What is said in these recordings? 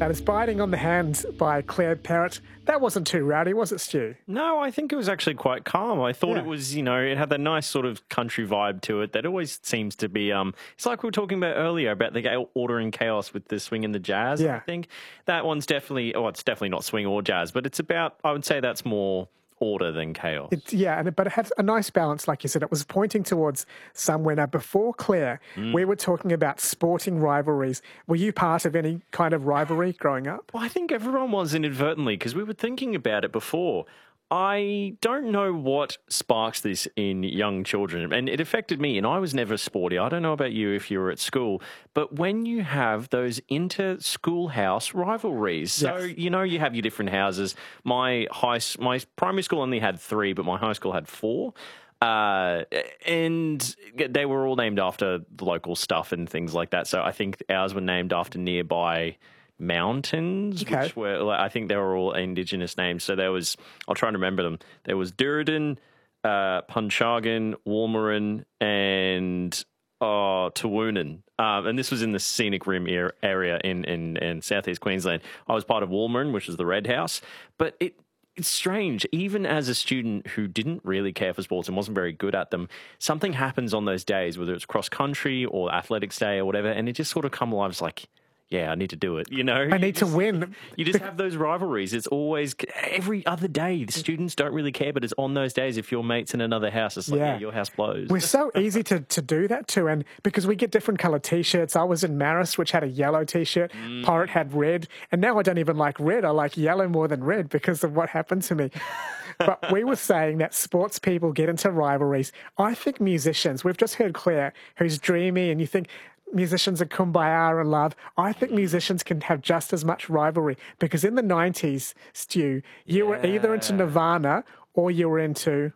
That is Biting on the Hand by Claire Perrott. That wasn't too rowdy, was it, Stu? No, I think it was actually quite calm. I thought Yeah. it was, it had that nice sort of country vibe to it that always seems to be, it's like we were talking about earlier about the order and chaos with the swing and the jazz, Yeah. I think. That one's definitely, it's definitely not swing or jazz, but it's about, I would say that's more order than chaos. But it had a nice balance, like you said. It was pointing towards somewhere. Now, before Claire, we were talking about sporting rivalries. Were you part of any kind of rivalry growing up? Well, I think everyone was inadvertently because we were thinking about it before. I don't know what sparks this in young children, and it affected me, and I was never sporty. I don't know about you if you were at school, but when you have those inter-schoolhouse rivalries, so, Yes. you have your different houses. My primary school only had 3, but my high school had 4. And they were all named after the local stuff and things like that. So I think ours were named after nearby mountains, Okay. which were, I think they were all indigenous names. So there was, I'll try and remember them. There was Durden, Punchagan, Warmarin, and Tawunan. And this was in the Scenic Rim area in southeast Queensland. I was part of Warmarin, which is the Red House. But it's strange, even as a student who didn't really care for sports and wasn't very good at them, something happens on those days, whether it's cross country or athletics day or whatever, and it just sort of come alive. It's like, yeah, I need to do it, I need to win. You just have those rivalries. It's always every other day. The students don't really care, but it's on those days. If your mate's in another house, it's like, yeah, your house blows. We're so easy to do that too. And because we get different coloured T-shirts. I was in Marist, which had a yellow T-shirt. Porritt had red. And now I don't even like red. I like yellow more than red because of what happened to me. But we were saying that sports people get into rivalries. I think musicians, we've just heard Claire, who's dreamy, and you think musicians are kumbaya and love. I think musicians can have just as much rivalry because in the 90s, Stu, you were either into Nirvana or you were into...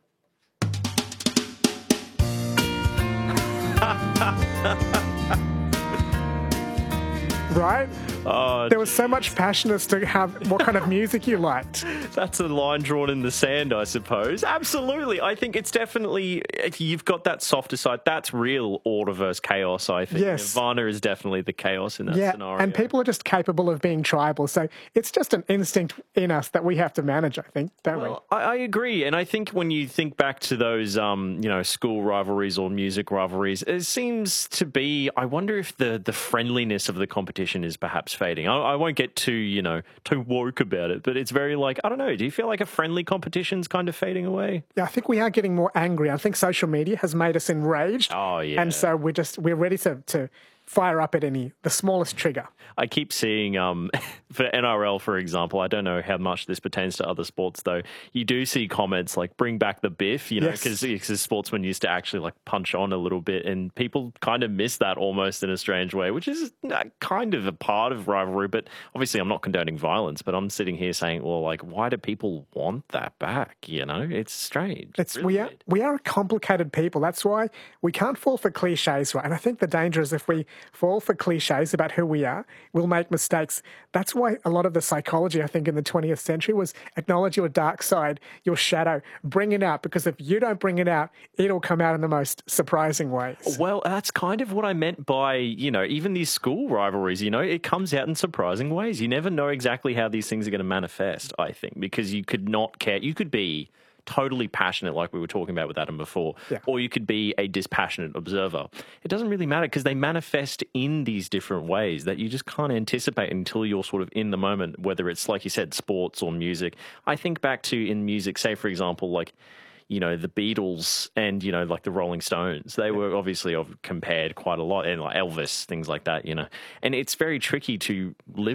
Right? Oh, there was so much passion as to what kind of music you liked. That's a line drawn in the sand, I suppose. Absolutely. I think it's definitely, if you've got that softer side, that's real order versus chaos, I think. Yes. Nirvana is definitely the chaos in that scenario. And people are just capable of being tribal. So it's just an instinct in us that we have to manage, I think, don't we? I agree. And I think when you think back to those, school rivalries or music rivalries, it seems to be, I wonder if the friendliness of the competition is perhaps fading. I won't get too woke about it, but it's very like, I don't know, do you feel like a friendly competition's kind of fading away? Yeah, I think we are getting more angry. I think social media has made us enraged. Oh, yeah. And so we're ready to fire up at the smallest trigger. I keep seeing, for NRL, for example, I don't know how much this pertains to other sports, though. You do see comments like, bring back the biff, because sportsmen used to actually like punch on a little bit, and people kind of miss that almost in a strange way, which is kind of a part of rivalry. But obviously, I'm not condoning violence, but I'm sitting here saying, well, like, why do people want that back? It's strange. We are a complicated people. That's why we can't fall for cliches, right? And I think the danger is if we fall for cliches about who we are, we'll make mistakes. That's why a lot of the psychology, I think, in the 20th century was acknowledge your dark side, your shadow, bring it out, because if you don't bring it out, it'll come out in the most surprising ways. Well, that's kind of what I meant by, even these school rivalries, it comes out in surprising ways. You never know exactly how these things are going to manifest, I think, because you could not care. You could be totally passionate, like we were talking about with Adam before, or you could be a dispassionate observer. It doesn't really matter because they manifest in these different ways that you just can't anticipate until you're sort of in the moment, whether it's, like you said, sports or music. I think back to in music, say, for example, like, the Beatles and, like the Rolling Stones, they were obviously compared quite a lot, and like Elvis, things like that, and it's very tricky to live